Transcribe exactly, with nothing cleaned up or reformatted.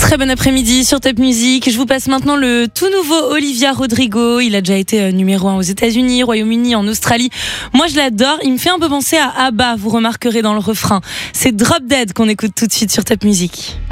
Très bon après-midi sur Top Music. Je vous passe maintenant le tout nouveau Olivia Rodrigo. Il a déjà été numéro un aux États-Unis, Royaume-Uni, en Australie. Moi, je l'adore. Il me fait un peu penser à ABBA, vous remarquerez dans le refrain. C'est Drop Dead qu'on écoute tout de suite sur Top Music.